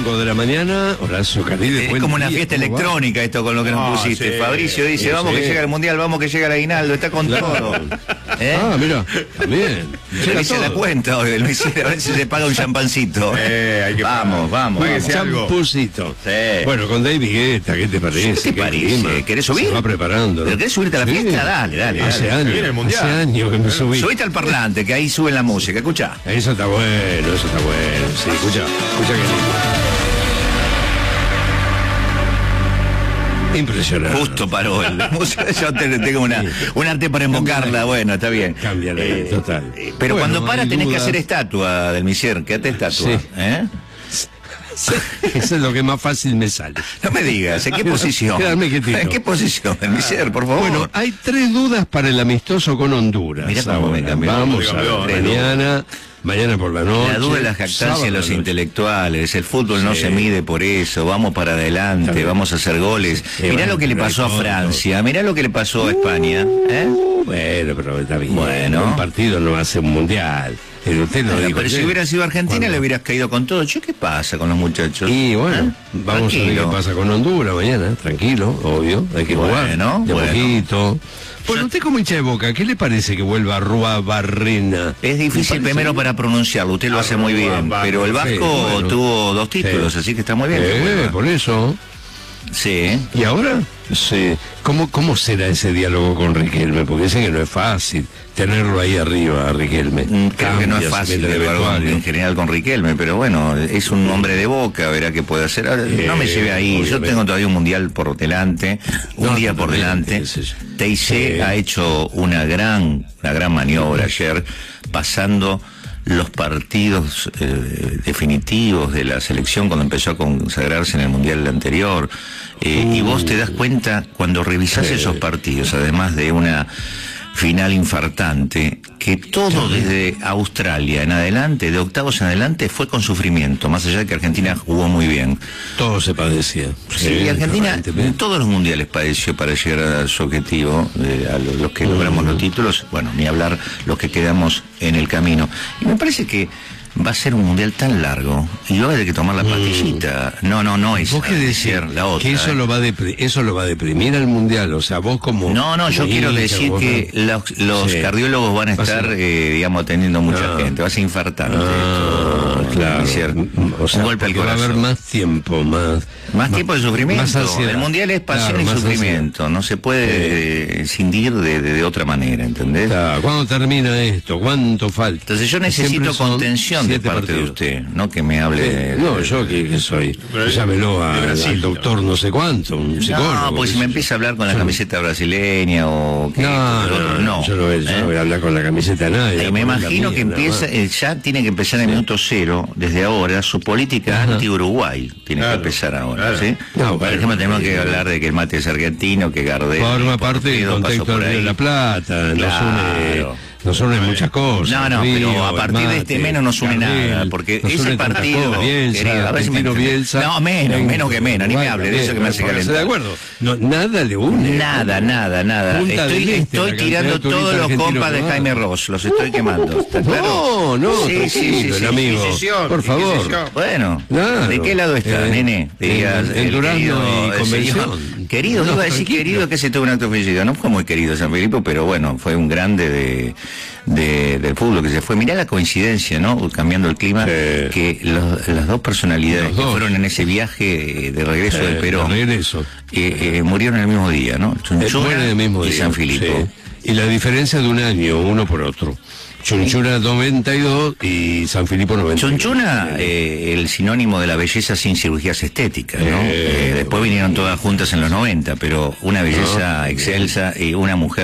5 de la mañana, Horacio Caride. Es como una fiesta electrónica esto con lo que nos pusiste. Sí, Fabricio dice, vamos que llega el Mundial, vamos que llega el aguinaldo, está con todo. Ah, mira, también. Se hice la cuenta hoy del Misil, a ver si se paga un champancito. Hay que vamos. Champucito. Sí. Bueno, con David Guetta, ¿qué te parece? ¿Qué te parece? ¿Querés subir? Se va preparando, ¿no? ¿Pero querés subirte a la fiesta? Dale. Hace años, Viene el Mundial. hace años que me subí. Subite al parlante, que ahí suben la música, escuchá. Eso está bueno. Sí, escucha qué lindo. Impresionante. Justo paró la música. Yo tengo un arte para invocarla, bueno, está bien. Cámbiala, total. Pero Bueno, cuando para hay tenés que dudas. hacer estatua del Misier, quédate estatua. Sí. Eso es lo que más fácil me sale. No me digas, ¿en qué posición? Quédame quietito. ¿En qué posición del Misier, por favor? Bueno, hay 3 dudas para el amistoso con Honduras. Mirá cómo me Ahora, cambió. vamos a ver. Mañana por la noche. La duda de la jactancia de los intelectuales, el fútbol no se mide por eso, vamos para adelante, vamos a hacer goles. Mirá lo que le pasó a Francia, mirá lo que le pasó a España. Bueno, pero está bien. Bueno. Un partido no hace un mundial. Usted lo dijo Pero si ayer. hubiera sido Argentina ¿Cuándo? le hubieras caído con todo. Che, ¿qué pasa con los muchachos? Y bueno, vamos a ver Tranquilo. qué pasa con Honduras mañana. Tranquilo, obvio. Hay que jugar. De poquito. Bueno, usted como hincha de Boca, ¿qué le parece que vuelva Arruabarrena? Es difícil primero para pronunciarlo, usted lo hace muy bien, pero el Vasco tuvo 2 títulos, así que está muy bien. Por eso. Sí. ¿Y ahora? Sí. ¿Cómo será ese diálogo con Riquelme? Porque dicen que no es fácil tenerlo ahí arriba, a Riquelme. Creo que no es fácil de ver en general con Riquelme, pero bueno, es un hombre de Boca, verá qué puede hacer. Ahora, no me lleve ahí, obviamente. Yo tengo todavía un mundial por delante, un día por delante. TIC ha hecho una gran maniobra ayer, pasando los partidos definitivos de la selección cuando empezó a consagrarse en el mundial anterior, y vos te das cuenta cuando revisás esos partidos, además de una final infartante, que todo desde Australia en adelante, de octavos en adelante, fue con sufrimiento, más allá de que Argentina jugó muy bien. Todo se padecía. Sí, y Argentina en todos los mundiales padeció para llegar a su objetivo, a los que logramos los títulos, bueno, ni hablar los que quedamos en el camino. Y me parece que va a ser un mundial tan largo y va a haber que tomar la pastillita. No, es ¿Vos qué decir la otra. Que eso lo va a deprimir al mundial, o sea, vos como... No, yo quiero decir que los cardiólogos van a estar, digamos, atendiendo mucha gente, va a ser infartante. Claro. O sea, un golpe al va a haber más tiempo, más tiempo de sufrimiento. El mundial es pasión y sufrimiento, ansiedad. No se puede escindir de otra manera, ¿entendés? Claro. ¿Cuándo termina esto? ¿Cuánto falta? Entonces yo necesito contención de parte de usted, no que me hable no, yo que soy, llámelo al doctor no sé cuánto, un psicólogo. No, pues si me empieza a hablar con la camiseta brasileña o que no, yo no voy a hablar con la camiseta a nadie. Y me imagino que empieza, ya tiene que empezar en el minuto 0, desde ahora, su política anti-Uruguay tiene que empezar ahora, ¿sí? Por ejemplo, tenemos que hablar de que el mate es argentino, que Gardel forma parte del contexto de La Plata, nos une muchas cosas. No, pero a partir de este menos nos une nada, porque ese partido, Bielsa, Bielsa. No, menos que menos, ni me hable de eso que me hace calentar. ¿De acuerdo? No, nada le une. Nada. Estoy tirando todos los compas de Jaime Ross, los estoy quemando. ¿Está claro? No, sí, amigo. Por favor. Bueno, ¿de qué lado está, nene? En Durazno y Convención. Querido, iba a decir querido que se tuvo un acto físico. No fue muy querido San Filipo, pero bueno, fue un grande del fútbol que se fue. Mirá la coincidencia, ¿no? Cambiando el clima, que las dos personalidades que fueron en ese viaje de regreso del Perón murieron el mismo día, ¿no? Chunchuna y San Filipo. Y la diferencia de un año, uno por otro. Chunchuna 92 y San Filipo 92. Chunchuna, el sinónimo de la belleza sin cirugías estéticas, ¿no? Después vinieron todas juntas en los 90, pero una belleza excelsa y una mujer